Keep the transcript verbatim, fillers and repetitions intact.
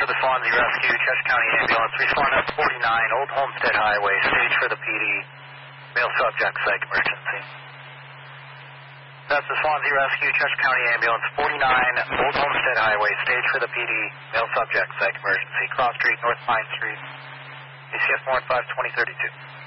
for the Swansea Rescue, Cheshire County Ambulance, respond at forty-nine Old Homestead Highway, stage for the P D, male subject, psych emergency. That's the Swansea Rescue, Cheshire County Ambulance, forty-nine Old Homestead Highway, stage for the P D, male subject, psych emergency, Cross Street, North Pine Street, A C S one five twenty thirty-two.